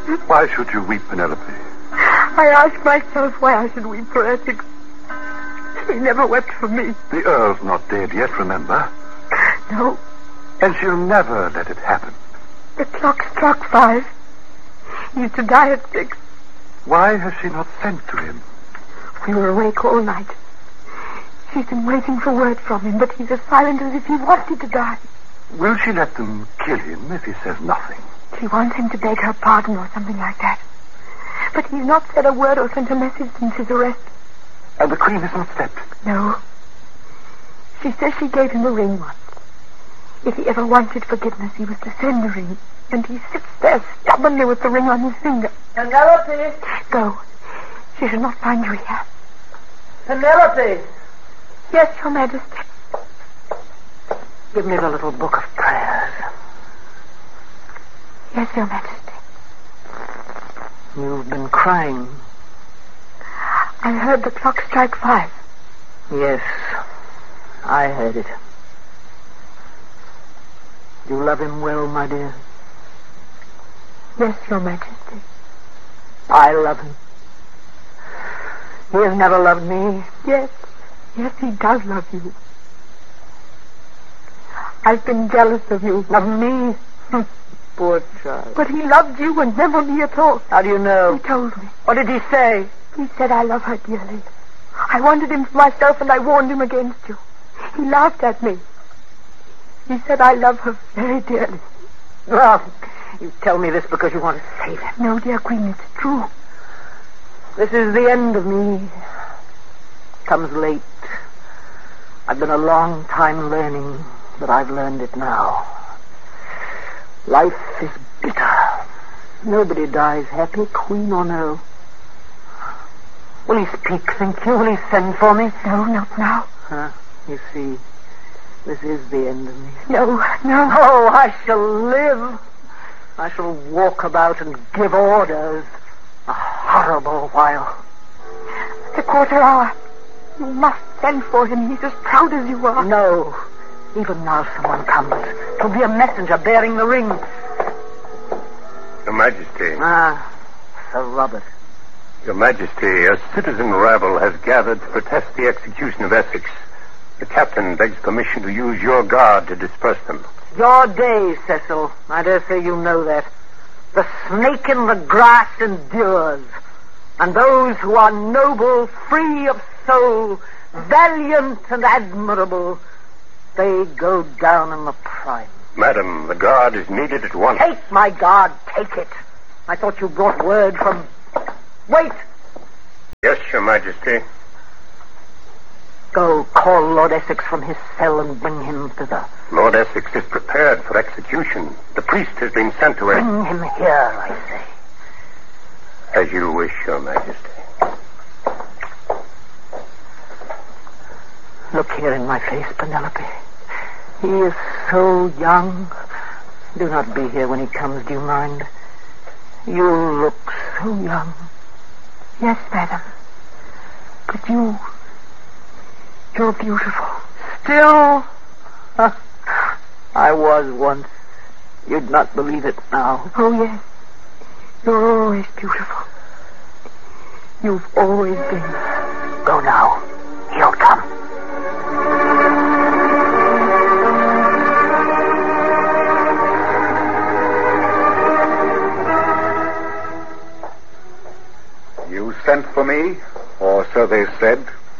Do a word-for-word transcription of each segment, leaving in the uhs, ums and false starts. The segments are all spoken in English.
Why should you weep, Penelope? I ask myself why I should weep for Essex. He never wept for me. The Earl's not dead yet, remember? No. And she'll never let it happen. The clock struck five. He's to die at six. Why has she not sent to him? We were awake all night. She's been waiting for word from him, but he's as silent as if he wanted to die. Will she let them kill him if he says nothing? She wants him to beg her pardon or something like that. But he's not said a word or sent a message since his arrest. And the Queen has not stepped? No. She says she gave him a ring once. If he ever wanted forgiveness, he was to send the ring. And he sits there stubbornly with the ring on his finger. Penelope! Go. She shall not find you here. Penelope! Yes, Your Majesty. Give me the little book of prayers. Yes, Your Majesty. You've been crying. I heard the clock strike five. Yes, I heard it. You love him well, my dear? Yes, Your Majesty. I love him. He has never loved me. Yes, yes, he does love you. I've been jealous of you. Of me? Poor child. But he loved you and never me at all. How do you know? He told me. What did he say? He said I love her dearly. I wanted him for myself and I warned him against you. He laughed at me. He said I love her very dearly. Well, you tell me this because you want to save him. No, dear Queen, it's true. This is the end of me. Comes late. I've been a long time learning, but I've learned it now. Life is bitter. Nobody dies happy, Queen or no. Will he speak, think you? Will he send for me? No, not now. Huh? You see, this is the end of me. No, no. Oh, I shall live. I shall walk about and give orders. A horrible while. The quarter hour. You must send for him. He's as proud as you are. No. Even now someone comes. It'll be a messenger bearing the ring. Your Majesty. Ah, Sir Robert. Your Majesty, a citizen rabble has gathered to protest the execution of Essex. The captain begs permission to use your guard to disperse them. Your day, Cecil. I dare say you know that. The snake in the grass endures. And those who are noble, free of soul, valiant and admirable, they go down in the prime. Madam, the guard is needed at once. Take my guard, take it. I thought you brought word from... Wait! Yes, Your Majesty. Go call Lord Essex from his cell and bring him thither. Lord Essex is prepared for execution. The priest has been sent to him. Bring him here, I say. As you wish, Your Majesty. Look here in my face, Penelope. He is so young. Do not be here when he comes, do you mind? You look so young. Yes, madam. But you... You're beautiful. Still? I was once. You'd not believe it now. Oh, yes. You're always beautiful. You've always been. Go now. He'll come. You sent for me, or so they said?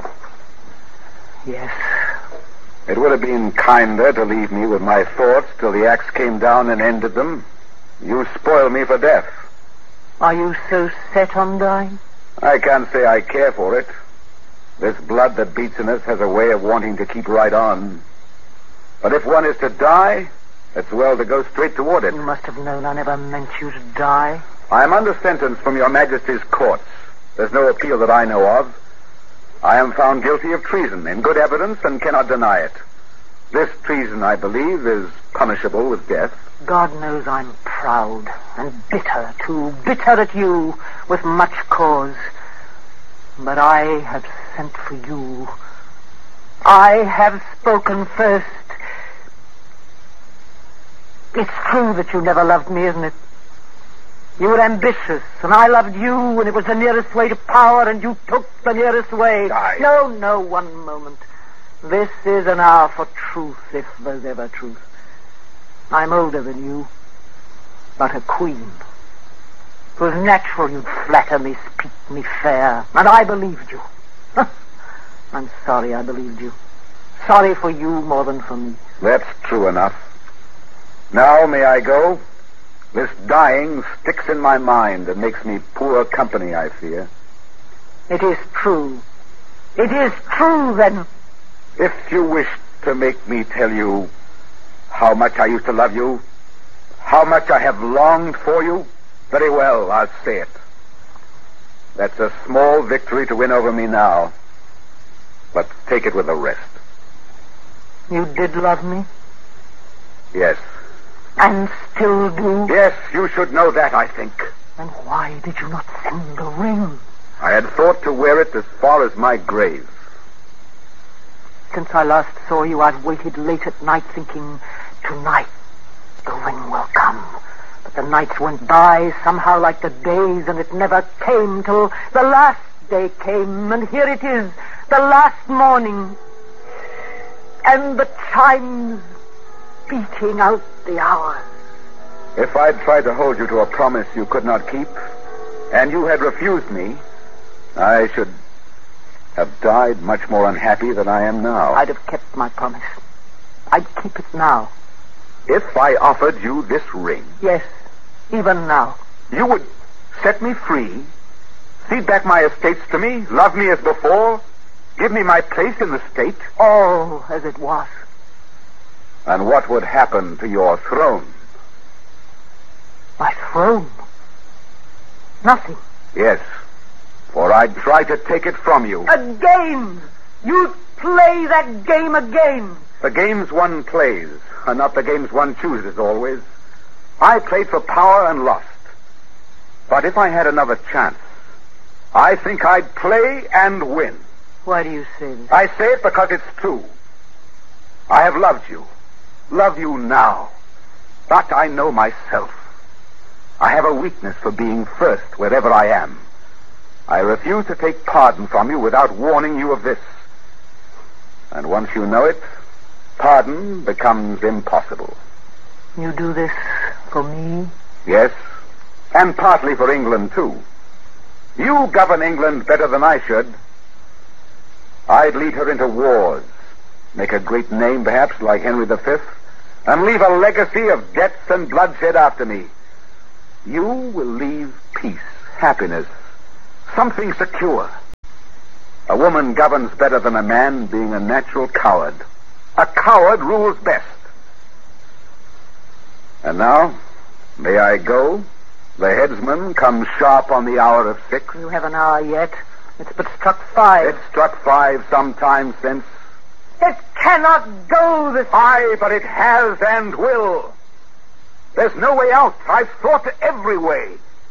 Yes. It would have been kinder to leave me with my thoughts till the axe came down and ended them. You spoil me for death. Are you so set on dying? I can't say I care for it. This blood that beats in us has a way of wanting to keep right on. But if one is to die, it's well to go straight toward it. You must have known I never meant you to die. I am under sentence from your Majesty's courts. There's no appeal that I know of. I am found guilty of treason in good evidence and cannot deny it. This treason, I believe, is punishable with death. God knows I'm proud and bitter, too. Bitter at you with much cause. But I have sent for you. I have spoken first. It's true that you never loved me, isn't it? You were ambitious, and I loved you, and it was the nearest way to power, and you took the nearest way. I... No, no, one moment. This is an hour for truth, if there's ever truth. I'm older than you, but a queen. It was natural you'd flatter me, speak me fair, and I believed you. I'm sorry I believed you. Sorry for you more than for me. That's true enough. Now may I go? This dying sticks in my mind and makes me poor company, I fear. It is true. It is true, then. If you wish to make me tell you how much I used to love you, how much I have longed for you, very well, I'll say it. That's a small victory to win over me now. But take it with the rest. You did love me? Yes. And still do? Yes, you should know that, I think. Then why did you not send the ring? I had thought to wear it as far as my grave. Since I last saw you, I've waited late at night thinking, tonight the ring will come. But the nights went by somehow like the days, and it never came till the last day came. And here it is, the last morning. And the chimes beating out the hours. If I'd tried to hold you to a promise you could not keep, and you had refused me, I should have died much more unhappy than I am now. I'd have kept my promise. I'd keep it now. If I offered you this ring... Yes, even now. You would set me free, cede back my estates to me, love me as before, give me my place in the state? All as it was. And what would happen to your throne? My throne? Nothing. Yes, for I'd try to take it from you. Again! You'd play that game again! The games one plays are not the games one chooses always. I played for power and lost. But if I had another chance, I think I'd play and win. Why do you say this? I say it because it's true. I have loved you. Love you now. But I know myself. I have a weakness for being first wherever I am. I refuse to take pardon from you without warning you of this. And once you know it, pardon becomes impossible. You do this for me? Yes, and partly for England, too. You govern England better than I should. I'd lead her into wars, make a great name, perhaps, like Henry the Fifth, and leave a legacy of debts and bloodshed after me. You will leave peace, happiness, something secure. A woman governs better than a man, being a natural coward. A coward rules best. And now, may I go? The headsman comes sharp on the hour of six. You have an hour yet. It's but struck five. It struck five some time since. It cannot go this... Aye, but it has and will. There's no way out. I've thought every way.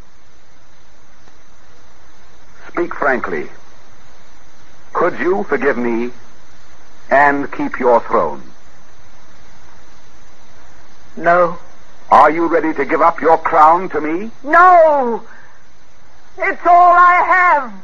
Speak frankly. Could you forgive me and keep your throne? No. Are you ready to give up your crown to me? No! It's all I have!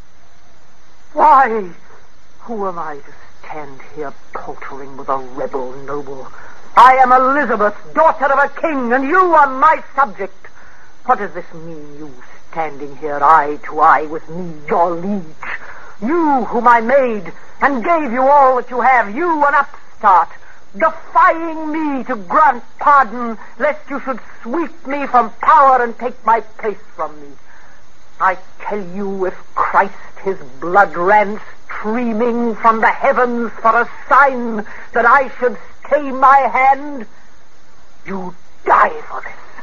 Why? Who am I to stand here paltering with a rebel noble? I am Elizabeth, daughter of a king, and you are my subject. What does this mean, you standing here eye to eye with me, your liege? You whom I made and gave you all that you have, you an upstart, defying me to grant pardon, lest you should sweep me from power and take my place from me. I tell you, if Christ his blood ran streaming from the heavens for a sign that I should stay my hand, you die for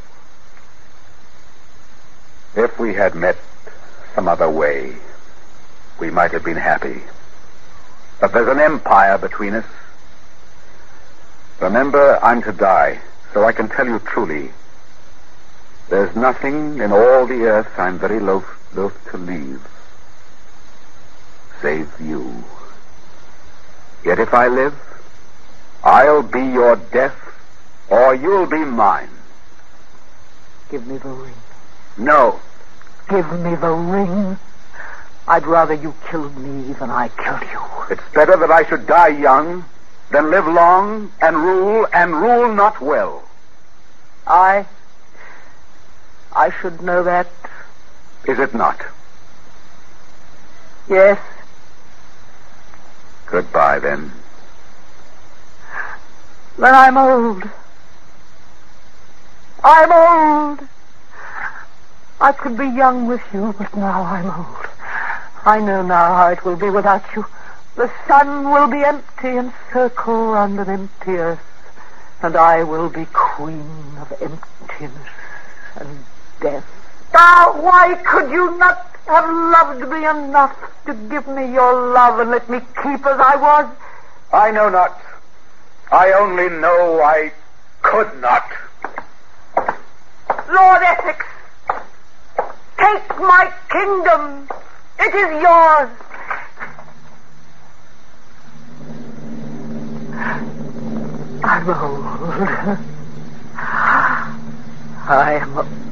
this. If we had met some other way, we might have been happy. But there's an empire between us. Remember, I'm to die, so I can tell you truly, there's nothing in all the earth I'm very loath, loath to leave, save you. Yet if I live, I'll be your death, or you'll be mine. Give me the ring. No. Give me the ring. I'd rather you killed me than I killed you. It's better that I should die young than live long and rule and rule not well. I... I should know that. Is it not? Yes. Goodbye, then. Then I'm old. I'm old. I could be young with you, but now I'm old. I know now how it will be without you. The sun will be empty and circle round an empty earth, and I will be queen of emptiness and death. Ah, why could you not have loved me enough to give me your love and let me keep as I was? I know not. I only know I could not. Lord Essex, take my kingdom. It is yours. I'm old. I am